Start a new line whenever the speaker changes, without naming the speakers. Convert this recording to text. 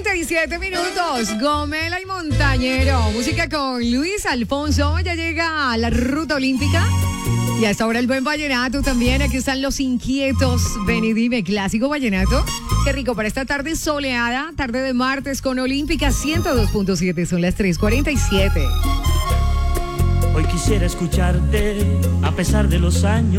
7:37. Gomela y Montañero. Música con Luis Alfonso. Ya llega a la ruta olímpica. Y hasta ahora el buen vallenato también. Aquí están los inquietos. Ven y dime, clásico vallenato. Qué rico para esta tarde soleada. Tarde de martes con Olímpica 102.7. Son las 3:47.
Hoy quisiera escucharte a pesar de los años.